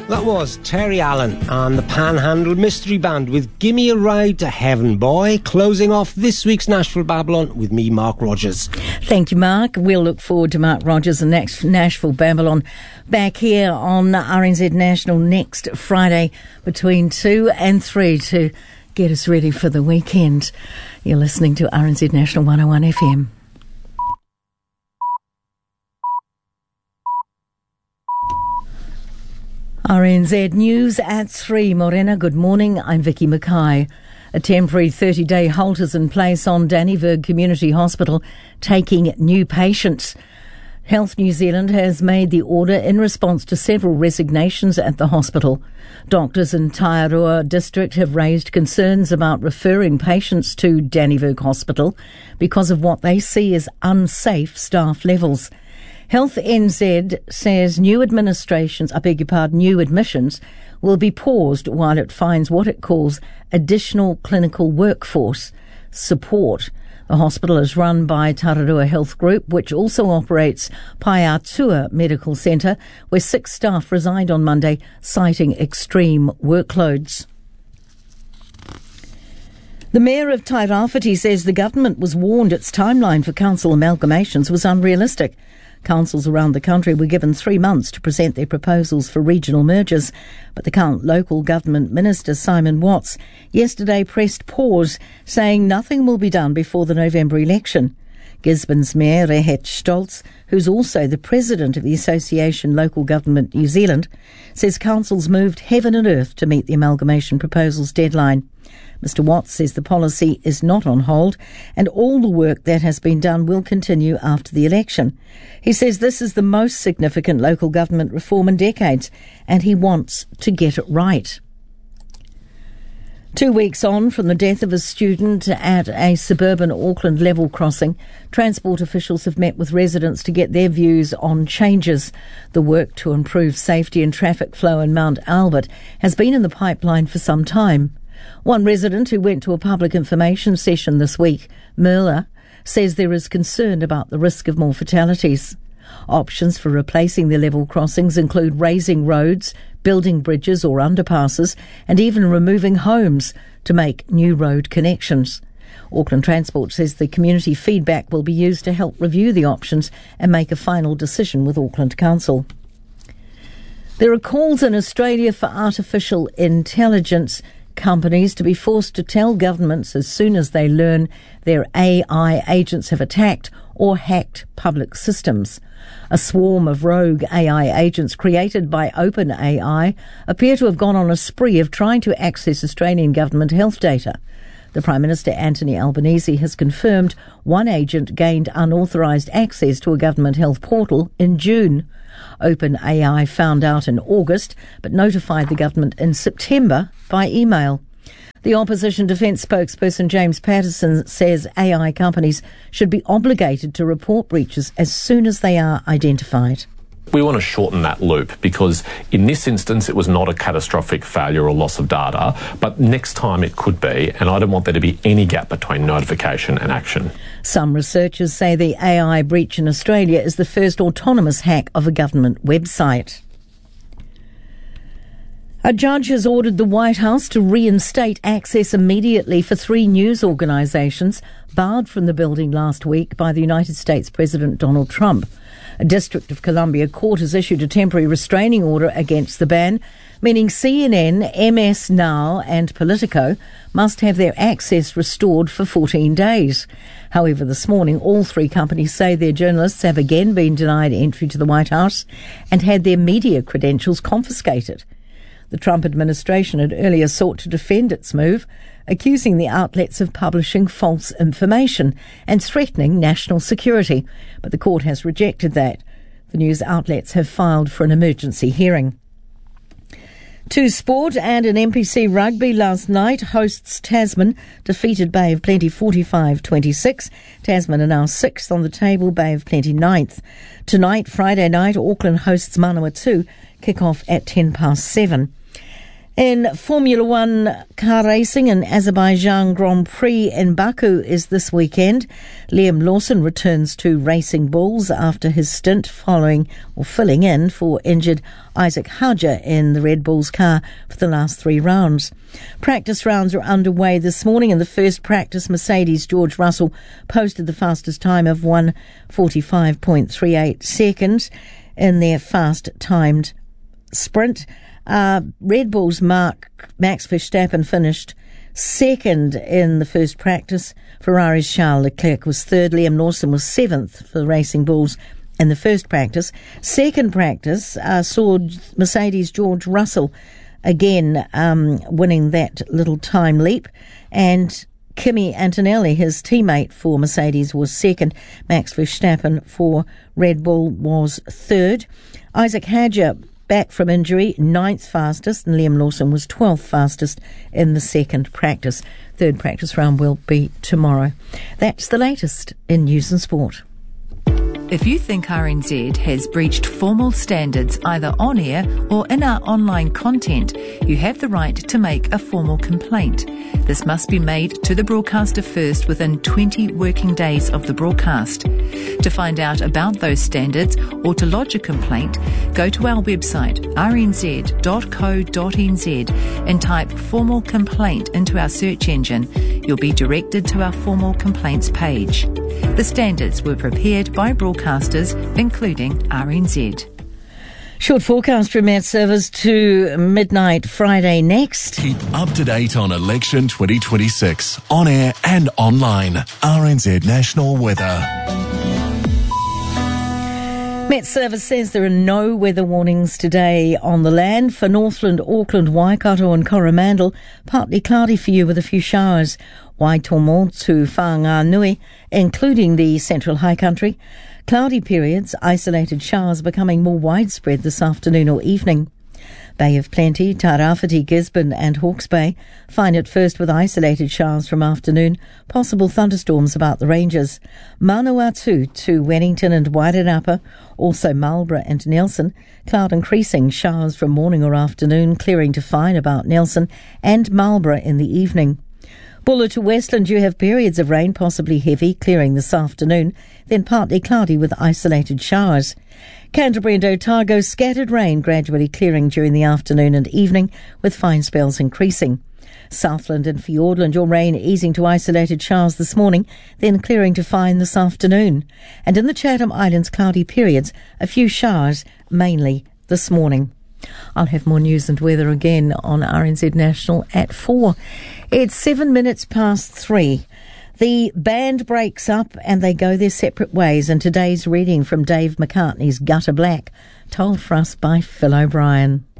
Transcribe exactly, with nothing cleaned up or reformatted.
That was Terry Allen and the Panhandle Mystery Band with Gimme a Ride to Heaven, Boy, closing off this week's Nashville Babylon with me, Mark Rogers. Thank you, Mark. We'll look forward to Mark Rogers and next Nashville Babylon back here on R N Z National next Friday between two and three to get us ready for the weekend. You're listening to R N Z National one oh one F M. R N Z News at three. Morena, good morning. I'm Vicky Mackay. A temporary thirty-day halt is in place on Dannevirke Community Hospital, taking new patients. Health New Zealand has made the order in response to several resignations at the hospital. Doctors in Tairua district have raised concerns about referring patients to Dannevirke Hospital because of what they see as unsafe staff levels. Health N Z says new administrations, I beg your pardon, new admissions will be paused while it finds what it calls additional clinical workforce support. The hospital is run by Tararua Health Group, which also operates Paiatua Medical Centre, where six staff resigned on Monday, citing extreme workloads. The Mayor of Tairāwhiti says the government was warned its timeline for council amalgamations was unrealistic. Councils around the country were given three months to present their proposals for regional mergers, but the local government minister, Simon Watts, yesterday pressed pause, saying nothing will be done before the November election. Gisborne's Mayor, Rehet Stoltz, who's also the president of the Association Local Government New Zealand, says councils moved heaven and earth to meet the amalgamation proposals deadline. Mister Watts says the policy is not on hold and all the work that has been done will continue after the election. He says this is the most significant local government reform in decades and he wants to get it right. Two weeks on from the death of a student at a suburban Auckland level crossing, transport officials have met with residents to get their views on changes. The work to improve safety and traffic flow in Mount Albert has been in the pipeline for some time. One resident who went to a public information session this week, Merla, says there is concern about the risk of more fatalities. Options for replacing the level crossings include raising roads, building bridges or underpasses, and even removing homes to make new road connections. Auckland Transport says the community feedback will be used to help review the options and make a final decision with Auckland Council. There are calls in Australia for artificial intelligence companies to be forced to tell governments as soon as they learn their A I agents have attacked or hacked public systems. A swarm of rogue A I agents created by OpenAI appear to have gone on a spree of trying to access Australian government health data. The Prime Minister Anthony Albanese has confirmed one agent gained unauthorised access to a government health portal in June. OpenAI found out in August, but notified the government in September by email. The opposition defence spokesperson James Patterson says A I companies should be obligated to report breaches as soon as they are identified. We want to shorten that loop because in this instance it was not a catastrophic failure or loss of data, but next time it could be, and I don't want there to be any gap between notification and action. Some researchers say the A I breach in Australia is the first autonomous hack of a government website. A judge has ordered the White House to reinstate access immediately for three news organisations barred from the building last week by the United States President Donald Trump. A District of Columbia court has issued a temporary restraining order against the ban, meaning C N N, M S Now and Politico must have their access restored for fourteen days. However, this morning, all three companies say their journalists have again been denied entry to the White House and had their media credentials confiscated. The Trump administration had earlier sought to defend its move, accusing the outlets of publishing false information and threatening national security, but the court has rejected that. The news outlets have filed for an emergency hearing. To sport and an N P C rugby last night, hosts Tasman defeated Bay of Plenty forty-five twenty-six. Tasman are now sixth on the table, Bay of Plenty ninth. Tonight, Friday night, Auckland hosts Manawatu, kick off at ten past seven. In Formula One car racing, an Azerbaijan Grand Prix in Baku is this weekend. Liam Lawson returns to Racing Bulls after his stint following or filling in for injured Isaac Hadjar in the Red Bull's car for the last three rounds. Practice rounds are underway this morning. In the first practice, Mercedes' George Russell posted the fastest time of one forty-five point three eight seconds in their fast-timed sprint. Uh, Red Bull's Mark, Max Verstappen finished second in the first practice. Ferrari's Charles Leclerc was third. Liam Lawson was seventh for the Racing Bulls in the first practice. Second practice uh, saw Mercedes' George Russell again um, winning that little time leap, and Kimi Antonelli, his teammate for Mercedes, was second. Max Verstappen for Red Bull was third. Isaac Hadjar, back from injury, ninth fastest, and Liam Lawson was twelfth fastest in the second practice. Third practice round will be tomorrow. That's the latest in news and sport. If you think R N Z has breached formal standards either on air or in our online content, you have the right to make a formal complaint. This must be made to the broadcaster first within twenty working days of the broadcast. To find out about those standards or to lodge a complaint, go to our website r n z dot co dot n z and type formal complaint into our search engine. You'll be directed to our formal complaints page. The standards were prepared by broadcasters, including R N Z. Short forecast from Met Service to midnight Friday next. Keep up to date on election twenty twenty-six, on air and online. R N Z National Weather. Met Service says there are no weather warnings today on the land. For Northland, Auckland, Waikato and Coromandel, partly cloudy for you with a few showers. Waitomo to Whanganui, including the central high country. Cloudy periods, isolated showers becoming more widespread this afternoon or evening. Bay of Plenty, Tairāwhiti, Gisborne and Hawke's Bay find it first with isolated showers from afternoon, possible thunderstorms about the ranges. Manawatu to Wellington and Wairarapa, also Marlborough and Nelson, cloud increasing, showers from morning or afternoon, clearing to fine about Nelson and Marlborough in the evening. Buller to Westland, you have periods of rain, possibly heavy, clearing this afternoon, then partly cloudy with isolated showers. Canterbury and Otago, scattered rain, gradually clearing during the afternoon and evening, with fine spells increasing. Southland and Fiordland, your rain easing to isolated showers this morning, then clearing to fine this afternoon. And in the Chatham Islands, cloudy periods, a few showers, mainly this morning. I'll have more news and weather again on R N Z National at four. It's seven minutes past three. The band breaks up and they go their separate ways, and today's reading from Dave McCartney's Gutter Black, told for us by Phil O'Brien.